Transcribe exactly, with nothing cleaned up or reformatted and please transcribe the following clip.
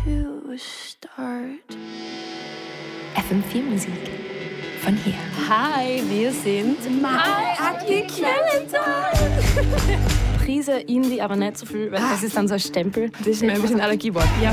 to start. F M vier Musik. Von hier. Hi, wir sind My Ugly Prise Indie, aber nicht so viel, weil das ist dann so ein Stempel. Das ist mir ein bisschen Allergiewort. Ja,